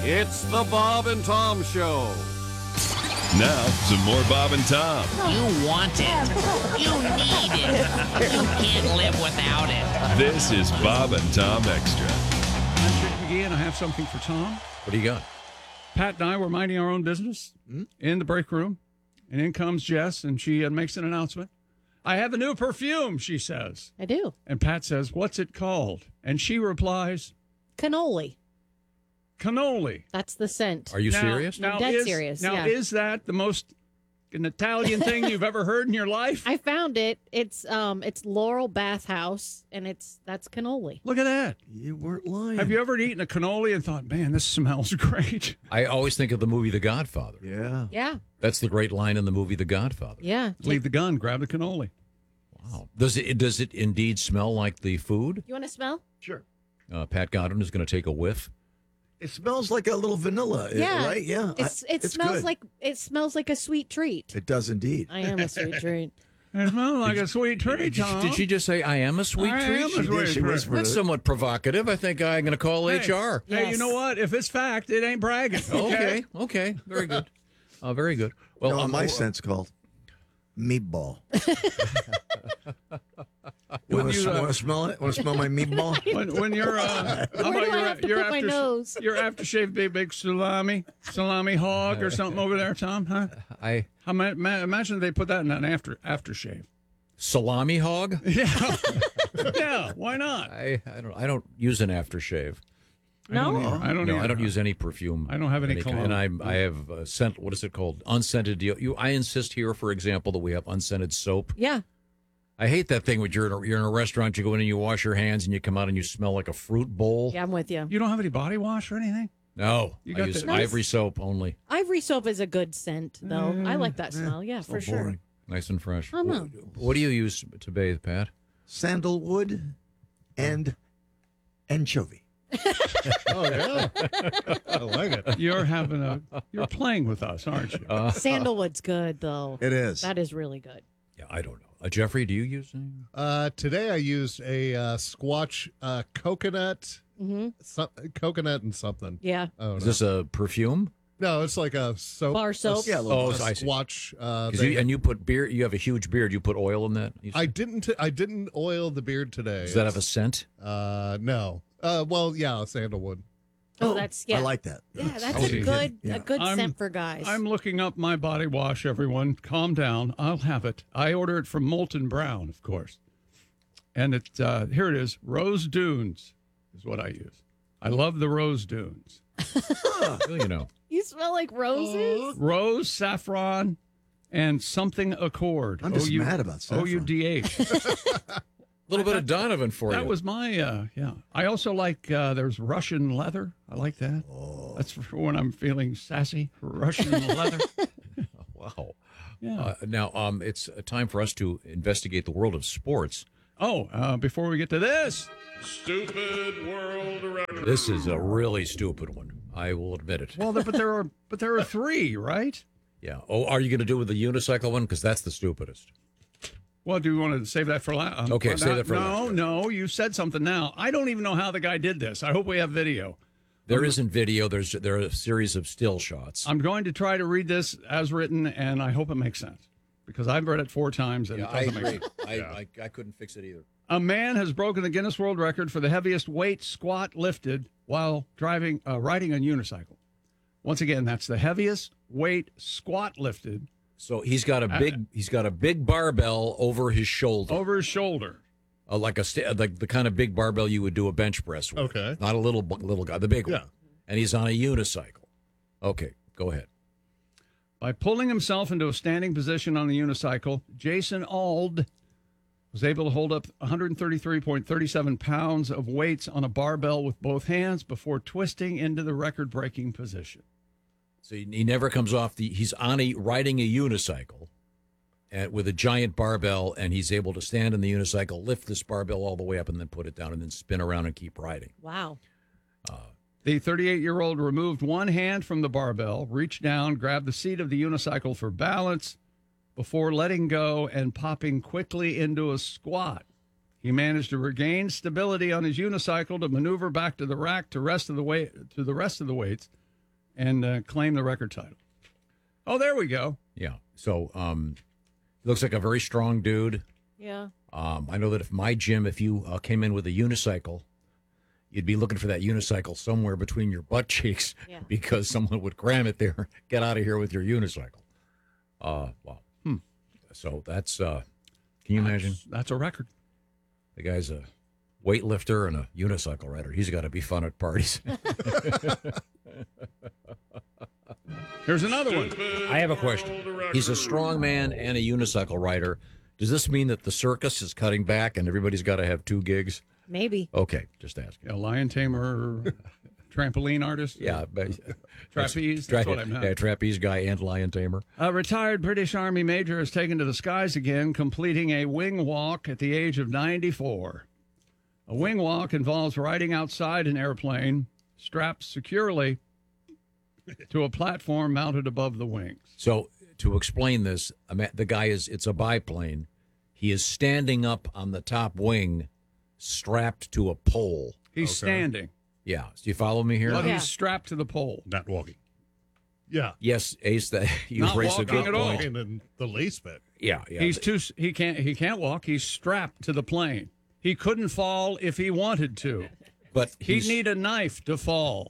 It's the Bob and Tom Show. Now, some more Bob and Tom. You want it. You need it. You can't live without it. This is Bob and Tom Extra. I'm Chick McGee, and I have something for Tom. What do you got? Pat and I were minding our own business in the break room, and in comes Jess, and she makes an announcement. I have a new perfume, she says. I do. And Pat says, what's it called? And she replies, Cannoli. cannoli. That's the scent. Are you serious? I'm dead serious, Now, yeah. is that the most an Italian thing you've ever heard in your life? I found it. It's Laurel Bathhouse, and that's cannoli. Look at that. You weren't lying. Have you ever eaten a cannoli and thought, man, this smells great? I always think of the movie The Godfather. Yeah. Yeah, That's the great line in the movie The Godfather. yeah. Leave the gun, grab the cannoli. Wow. Does it indeed smell like the food? You want to smell? Sure. Pat Godwin is going to take a whiff. It smells like a little vanilla, Yeah, right? Yeah. It smells good. like a sweet treat. It does indeed. I am a sweet treat. It smells like a sweet treat, Tom. Did she just say, I am a sweet I treat? am a sweet did. She treat. whispered That's it. somewhat provocative. I think I'm going to call Hey. HR. Hey, you Yes. know what? If it's fact, it ain't bragging. Okay. Very good. Very good. Well, Well, my scent's called meatball. You want to smell it? Want to smell my meatball? When you're, how Where about do I have to put my nose? Your aftershave, big salami hog or something over there, Tom? Huh? Imagine they put that in an aftershave. salami hog? Yeah, yeah. Why not? I don't use an aftershave. No? I don't. No, either. I don't use any perfume. I don't have any kind. cologne. And I have scent. What is it called? Unscented deal. I insist here, for example, that we have unscented soap. Yeah. I hate that thing when you're in a restaurant. You go in and you wash your hands, and you come out and you smell like a fruit bowl. Yeah, I'm with you. You don't have any body wash or anything? No, You I got use the- Ivory soap only. Ivory soap is a good scent, though. I like that smell. Yeah, for sure. boring. Nice and fresh. Oh, no. What do you use to bathe, Pat? Sandalwood and anchovy. Oh, yeah. I like it. You're playing with us, aren't you? Sandalwood's good, though. It is. That is really good. Yeah, I don't know. Jeffrey, do you use any? Today I used a Squatch coconut, coconut and something. Yeah. Oh, Is no. this a perfume? No, it's like a soap. Bar soap? Yeah, a little Oh, bit. I see. Squatch. 'Cause you put beard. You have a huge beard. You put oil in that. You I said? didn't oil the beard today. Does that have a scent? No. Well, yeah, sandalwood. Oh, that's, yeah. I like that. Yeah, that's Okay. a good Yeah. a good I'm- scent for guys. I'm looking up my body wash, everyone. Calm down. I'll have it. I order it from Molten Brown, of course. And here it is. Rose Dunes is what I use. I love the Rose Dunes. Well, you know. You smell like roses? Rose, saffron, and something accord. I'm just mad about saffron. OUDH. A little bit of Donovan for you. That was my, yeah. I also like, there's Russian leather. I like that. That's for when I'm feeling sassy. Russian leather. Wow. Yeah. Now, it's time for us to investigate the world of sports. Before we get to this, stupid world record. This is a really stupid one. I will admit it. Well, but there are three, right? Yeah. Oh, are you going to do with the unicycle one? Because that's the stupidest. Well, do you want to save that for last? Okay, save that for no, last. No, you said something now. I don't even know how the guy did this. I hope we have video. There isn't video. There are a series of still shots. I'm going to try to read this as written, and I hope it makes sense because I've read it 4 times and it I doesn't make agree. sense. I couldn't fix it either. A man has broken the Guinness World Record for the heaviest weight squat lifted while riding a unicycle. Once again, that's the heaviest weight squat lifted So he's got a big barbell over his shoulder, over his shoulder. like the kind of big barbell you would do a bench press with. Okay. Not a little guy, the big Yeah. one. And he's on a unicycle. Okay, go ahead. By pulling himself into a standing position on the unicycle, Jason Ald was able to hold up 133.37 pounds of weights on a barbell with both hands before twisting into the record-breaking position. So he never comes off he's riding a unicycle with a giant barbell, and he's able to stand in the unicycle, lift this barbell all the way up, and then put it down, and then spin around and keep riding. Wow. The 38-year-old removed one hand from the barbell, reached down, grabbed the seat of the unicycle for balance before letting go and popping quickly into a squat. He managed to regain stability on his unicycle to maneuver back to the rack to the rest of the weights and claim the record title. Oh, there we go. Yeah. So he looks like a very strong dude. Yeah. I know that if you came in with a unicycle, you'd be looking for that unicycle somewhere between your butt cheeks because someone would cram it there. Get out of here with your unicycle. Wow. So that's, can you imagine? That's a record. The guy's a weightlifter and a unicycle rider. He's got to be fun at parties. Here's another one. I have a question. He's a strong man and a unicycle rider. Does this mean that the circus is cutting back and everybody's got to have 2 gigs? Maybe. Okay, just asking. A lion tamer, trampoline artist. Yeah. Trapeze. That's what I meant. Yeah, trapeze guy and lion tamer. A retired British Army major is taken to the skies again, completing a wing walk at the age of 94. A wing walk involves riding outside an airplane strapped securely to a platform mounted above the wings. So to explain this, it's a biplane. He is standing up on the top wing, strapped to a pole. He's standing. Yeah. Do you follow me here? But he's strapped to the pole. Not walking. Yeah. Yes, Ace. That you Not raised a walking good at all. point. Walking in the least bit. Yeah. He can't walk. He's strapped to the plane. He couldn't fall if he wanted to. But He'd need a knife to fall.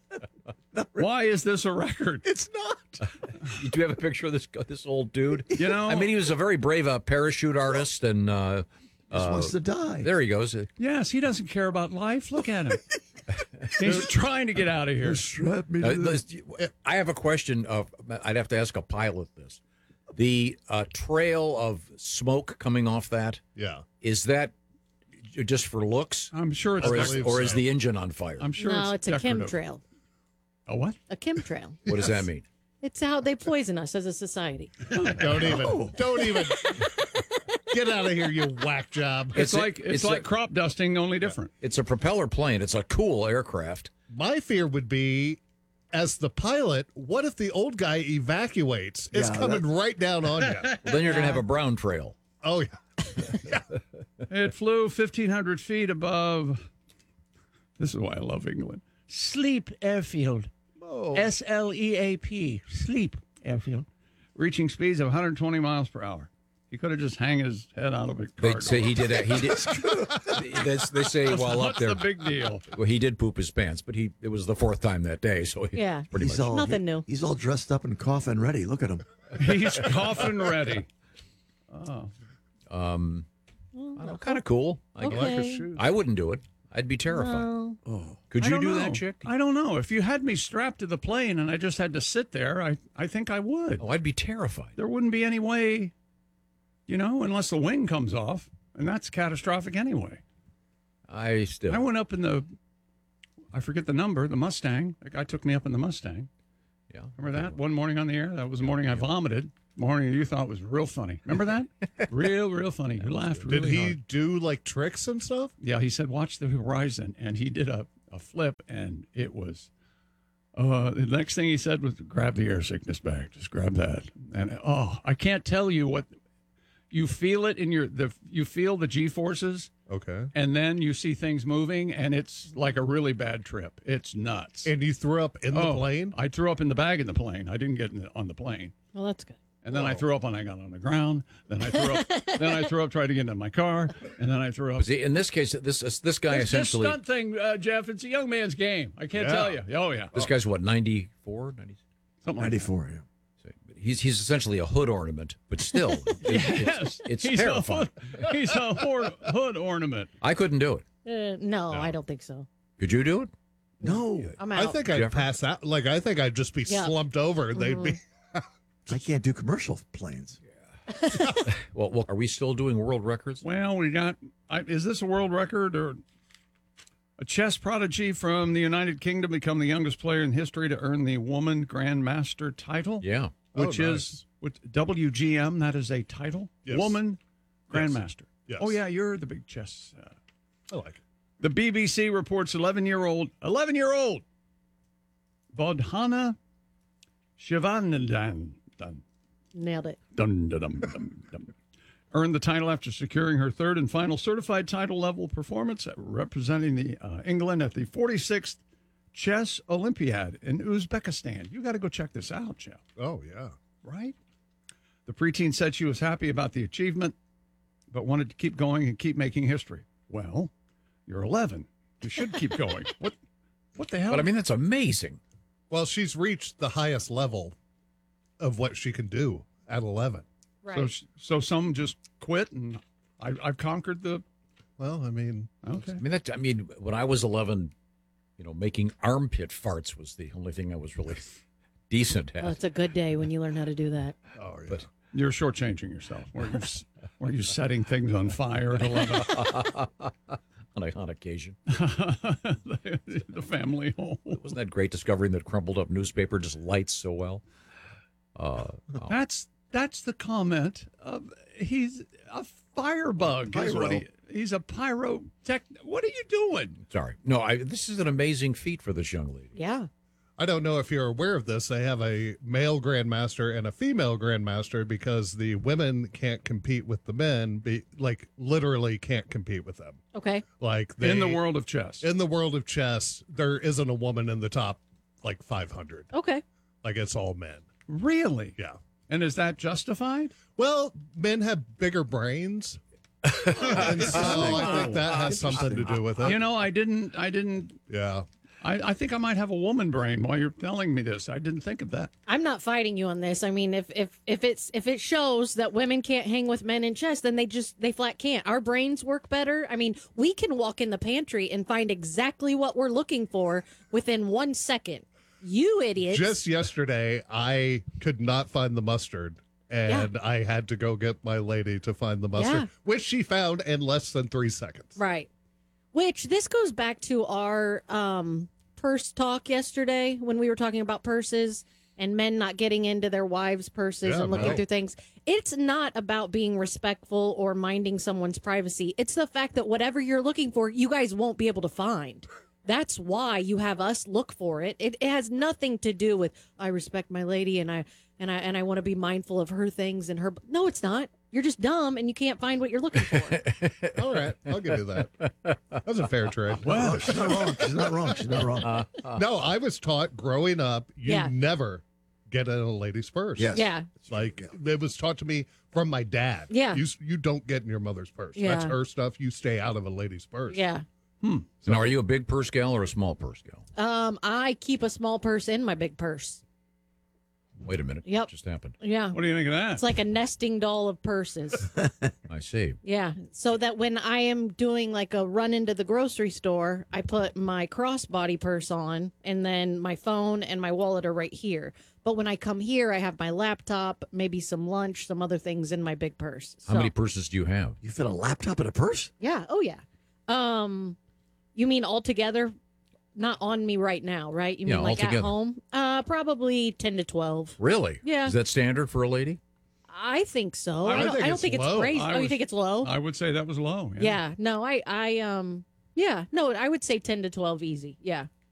Why is this a record? It's not. You do have a picture of this old dude? You know, I mean, he was a very brave parachute artist, and Just wants to die. there he goes. yes, he doesn't care about life. Look at him. He's trying to get out of here. Strap me to this. I have a question. I'd have to ask a pilot this. The trail of smoke coming off that, Yeah. is that just for looks? I'm sure it's. Or is the engine on fire? I'm sure No, it's a decorative. chemtrail. A what? A chemtrail. What does that mean? It's how they poison us as a society. Don't even. Get out of here, you whack job. It's like crop dusting, only different. It's a propeller plane. It's a cool aircraft. My fear would be, as the pilot, what if the old guy evacuates? It's Yeah, coming right down on you. Well, then you're going to have a brown trail. Oh, yeah. It flew 1,500 feet above. This is why I love England. Sleep Airfield. SLEAP. Sleep Airfield. Reaching speeds of 120 miles per hour. He could have just hang his head out of a car. They say he did. They say while up What's there. the big deal? Well, he did poop his pants, but it was the 4th time that day, so Yeah. pretty much. Nothing new. He's all dressed up and coughing ready. Look at him. He's coughing ready. Kind of cool. Okay. I wouldn't do it. I'd be terrified. No. Could I you don't do know. that, chick? I don't know. If you had me strapped to the plane and I just had to sit there, I think I would. Oh, I'd be terrified. There wouldn't be any way, unless the wing comes off, and that's catastrophic anyway. I went up in I forget the number, the Mustang. The guy took me up in the Mustang. Yeah. Remember that? One morning on the air? That was the morning I vomited. Morning you thought was real funny. Remember that? real funny. You laughed really Did he hard. do like tricks and stuff? Yeah, he said, watch the horizon. And he did a flip, and it was, the next thing he said was, grab the air sickness bag. Just grab that. And, I can't tell you what, you feel it in you feel the G-forces, Okay. and then you see things moving, and it's like a really bad trip. It's nuts. And you threw up in the plane? I threw up in the bag in the plane. I didn't get on the plane. Well, that's good. And then I threw up when I got on the ground. Then I threw up. Then I threw up, tried to get into my car, and then I threw up. See, in this case, this guy It's essentially. this stunt thing, Jeff. It's a young man's game. I can't tell you. Oh yeah. This guy's what, 94, 90? Something like 94. Yeah. He's essentially a hood ornament, but still, Yes, it's he's terrifying. He's a hood ornament. I couldn't do it. No, I don't think so. Could you do it? No, I'm out. I think I'd pass out. Like, I think I'd just be Yeah. slumped over and they'd be. I can't do commercial planes. Well, are we still doing world records? Well, we got. Is this a world record or a chess prodigy from the United Kingdom become the youngest player in history to earn the Woman Grandmaster title? Yeah. Which is with WGM. That is a title. Yes. Woman Grandmaster. Yes. Oh yeah, you're the big chess. I like it. The BBC reports 11-year-old Bodhana Shivanandan Nailed it. earned the title after securing her third and final certified title level performance representing the England at the 46th Chess Olympiad in Uzbekistan. You got to go check this out, Jeff. Oh, yeah. Right? The preteen said she was happy about the achievement, but wanted to keep going and keep making history. Well, you're 11. You should keep going. What the hell? But I mean, that's amazing. Well, she's reached the highest level of what she can do at 11. Right. So some just quit, and I've conquered the. Well, I mean, Okay. I mean, when I was 11, making armpit farts was the only thing I was really decent at. Well, it's a good day when you learn how to do that. oh, yeah. But You're shortchanging yourself. Were you setting things on fire at 11? on occasion. The family home. Wasn't that great discovering that crumpled up newspaper just lights so well? That's the comment. He's a firebug. Is what Pyro. he's a pyrotech. What are you doing? Sorry. No, this is an amazing feat for this young lady. Yeah. I don't know if you're aware of this. They have a male grandmaster and a female grandmaster because the women can't compete with the men. Literally can't compete with them. Okay. In the world of chess. In the world of chess, there isn't a woman in the top 500. Okay. It's all men. Really? Yeah. And is that justified? Well, men have bigger brains. And so I think that has something to do with it. I didn't. Yeah. I think I might have a woman brain while you're telling me this. I didn't think of that. I'm not fighting you on this. I mean, if it shows that women can't hang with men in chess, then they flat can't. Our brains work better. I mean, we can walk in the pantry and find exactly what we're looking for within 1 second. You idiots. Just yesterday, I could not find the mustard, and I had to go get my lady to find the mustard, Yeah. which she found in less than 3 seconds. Right. Which this goes back to our purse talk yesterday when we were talking about purses and men not getting into their wives' purses Yeah, and looking right. through things. It's not about being respectful or minding someone's privacy. It's the fact that whatever you're looking for, you guys won't be able to find. That's why you have us look for it. It has nothing to do with I respect my lady and I want to be mindful of her things and her. No, it's not. You're just dumb and you can't find what you're looking for. All right, I'll give you that. That's a fair trade. Well, she's not wrong. She's not wrong. She's not wrong. No, I was taught growing up, you Yeah. never get in a lady's purse. Yes. Yeah. It was taught to me from my dad. Yeah. You don't get in your mother's purse. Yeah. That's her stuff. You stay out of a lady's purse. Yeah. Now, are you a big purse gal or a small purse gal? I keep a small purse in my big purse. Wait a minute. Yep. What just happened? Yeah. What do you think of that? It's like a nesting doll of purses. I see. Yeah. So that when I am doing like a run into the grocery store, I put my crossbody purse on and then my phone and my wallet are right here. But when I come here, I have my laptop, maybe some lunch, some other things in my big purse. How many purses do you have? You fit a laptop in a purse? Yeah. Oh, yeah. You mean altogether? Not on me right now, right? You Yeah, mean like altogether. at home? Probably 10 to 12. Really? Yeah. Is that standard for a lady? I think so. I I don't think think it's it's low. crazy. I Oh, you was- think it's low? I would say that was low. Yeah. No, yeah. No, I would say 10 to 12 easy. Yeah.